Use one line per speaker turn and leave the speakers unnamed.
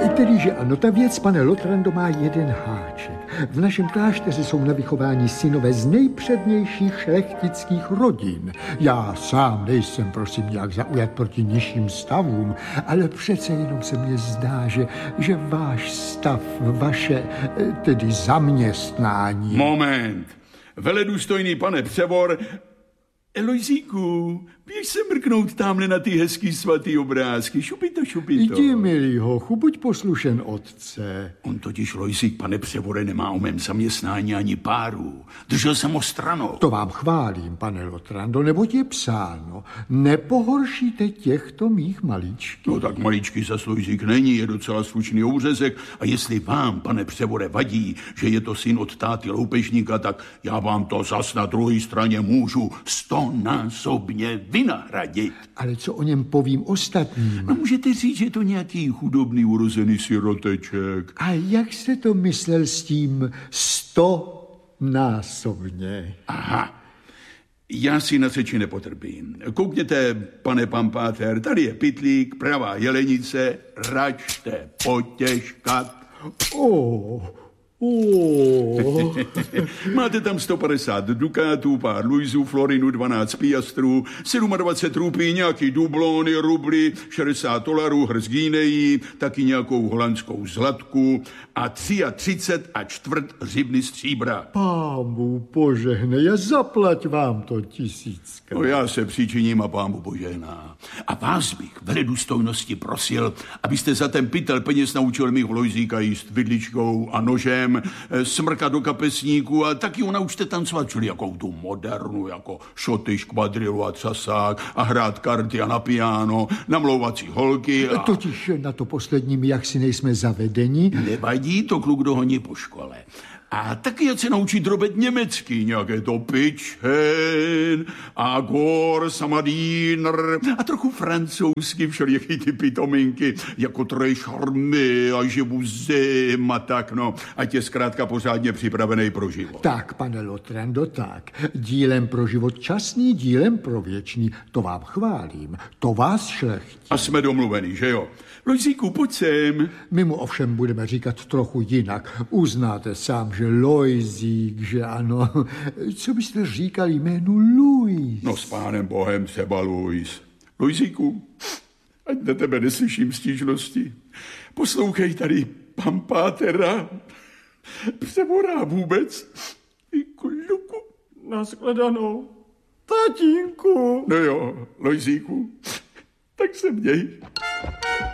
Tedy, že ano, ta věc, pane Lotrando, má jeden háček. V našem klášteře jsou na vychování synové z nejpřednějších šlechtických rodin. Já sám nejsem, prosím, nějak zaujat proti nižším stavům, ale přece jenom se mně zdá, že váš stav, vaše, tedy zaměstnání...
Moment. Veledůstojný pane Převor, Lojzíku, běž se mrknout tamhle na ty hezký svatý obrázky. Šupito.
Jdi, milý hochu, buď poslušen otce.
On totiž, Lojzík, pane Převore, nemá o mém zaměstnání ani páru. Držel jsem ho stranou.
To vám chválím, pane Lotrando, neboť je psáno. Nepohoršíte těchto mých maličků.
No tak maličký zas Lojzík není, je docela slušný ouzezek. A jestli vám, pane Převore, vadí, že je to syn od táty loupežníka, tak já vám to zas na druhé straně můžu 100násobně vynahradit.
Ale co o něm povím ostatním?
No můžete říct, že je to nějaký chudobný urozený siroteček.
A jak jste to myslel s tím 100násobně?
Aha, já si na řeči nepotrpím. Koukněte, pane Pampáter, tady je pytlík, pravá jelenice, račte potěžkat. Máte tam 150 dukátů, pár luizů, florinu, 12 piastrů, 27 rupí, nějaký dublony, rubly, $60, hrst guinejí, taky nějakou holandskou zlatku a 33 a čtvrt hřivny stříbra.
Pámu požehnej, a zaplať vám to 1000.
No já se přičiním a pámu požehná. A vás bych veledůstojnosti prosil, abyste za ten pytel peněz naučil mých Lojzíka jíst vidličkou a nožem, smrkat do kapesníku a taky ho naučte tancovat, čili jakou tu modernu, jako šoty, škvadrilu a casák a hrát karty a na piano, namlouvat si holky a...
Totiž na to posledním, jak si nejsme zavedeni.
Nevadí, to kluk dohoní po škole. A taky jak se naučí drobet německy, nějaké to pičhen a gor, samadín a trochu francouzsky, všelijaký ty pitominky, jako très charmé a je vous aime a tak, no. Ať je zkrátka pořádně připravený pro život.
Tak, pane Lotrando, tak. Dílem pro život časný, dílem pro věčný. To vám chválím. To vás šlechtí.
A jsme domluveni, že jo? Lojzíku, pojď sem.
My mu ovšem budeme říkat trochu jinak. Uznáte sám, že Lojzík, že ano. Co byste říkali jménu Luis?
No s pánem Bohem třeba Luis. Lojzíku, ať na tebe neslyším stížnosti. Poslouchej tady Pampátera. Převorá vůbec. I kluku.
Nashledanou. Tatínku.
No jo, Lojzíku, tak se měj.